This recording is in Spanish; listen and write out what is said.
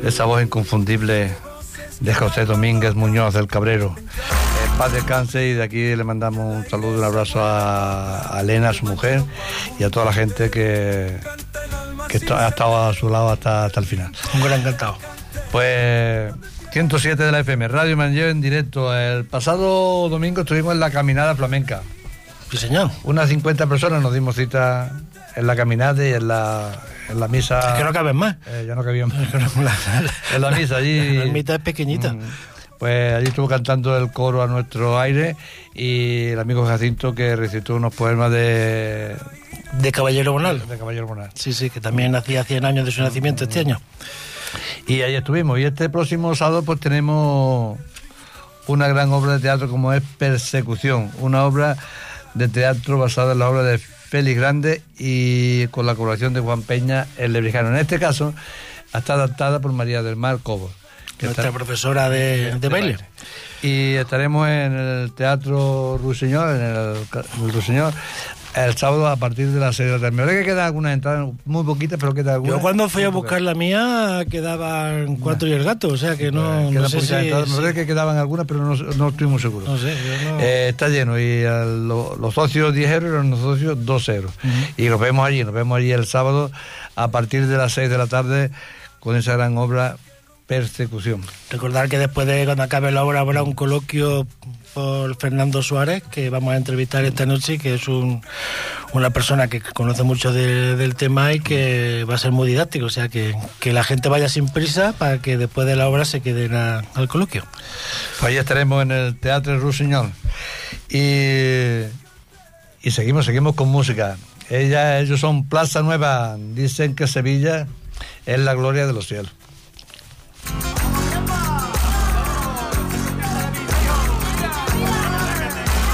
esa voz inconfundible de José Domínguez Muñoz del Cabrero. En paz descanse, y de aquí le mandamos un saludo y un abrazo a Elena, su mujer, y a toda la gente que ha estado a su lado hasta el final. Un gran encantado. Pues 107 de la FM, Radio Manlleu en directo. El pasado domingo estuvimos en la caminada flamenca. Sí, señor. Unas 50 personas nos dimos cita en la caminata y en la misa. Es que no caben más. Ya no cabían más. En la misa allí. La ermita es pequeñita. Pues allí estuvo cantando el coro a nuestro aire, y el amigo Jacinto, que recitó unos poemas de Caballero Bonal. De Caballero Bonal. Sí, que también nacía 100 años de su nacimiento este año. Y ahí estuvimos. Y este próximo sábado pues tenemos una gran obra de teatro como es Persecución, una obra de teatro basada en la obra de Félix Grande y con la colaboración de Juan Peña, el lebrijano. En este caso está adaptada por María del Mar Cobo, Nuestra profesora de baile. Y estaremos en el Teatro Ruiseñor, el sábado a partir de las 6 de la tarde. Me parece que quedan algunas entradas, muy poquiquitas, pero quedan algunas. Yo cuando fui a buscar la mía quedaban 4 y el gato, o sea que no sé si... Me parece que quedaban algunas, pero no estoy muy seguro. No sé, yo no... Está lleno, y los socios 10 euros y los socios 2 euros. Y nos vemos allí el sábado a partir de las 6 de la tarde con esa gran obra Persecución. Recordar que después de cuando acabe la obra habrá un coloquio por Fernando Suárez, que vamos a entrevistar esta noche, que es una persona que conoce mucho del tema y que va a ser muy didáctico, o sea que la gente vaya sin prisa para que después de la obra se queden al coloquio. Pues ahí estaremos en el Teatro Rusiñol y seguimos con música. Ellos son Plaza Nueva, dicen que Sevilla es la gloria de los cielos.